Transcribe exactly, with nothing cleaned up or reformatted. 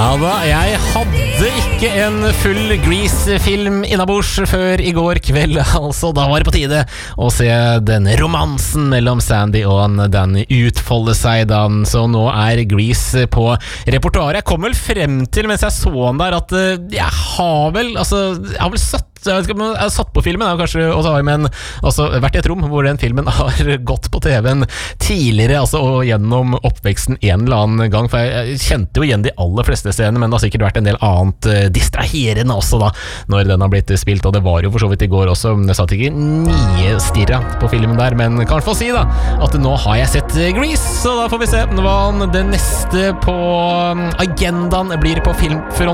Ja da, jeg hadde ikke en full Grease-film innabords før i går kveld, altså da var det på tide å se den romansen mellom Sandy og Danny utfolde seg da, så nå er Grease på repertoaret. Jeg kom vel frem til mens jeg så den der at jeg har vel, altså, jeg har vel satt jeg vet ikke om jeg har satt på filmen, kanskje, og så har jeg men, altså, vært i et rom hvor den filmen har gått på T V-en tidligere, altså, og gjennom oppveksten en eller annen gang, for jeg, jeg kjente jo igjen de aller fleste scenene, men det har sikkert vært en del annet uh, distraherende også da, når den har blitt spilt, og det var jo for så vidt i går også, jeg satt ikke nye stirra på filmen der, men kan få si da, at nå har jeg sett Grease, så da får vi se hva det neste på agendaen blir på filmfronten.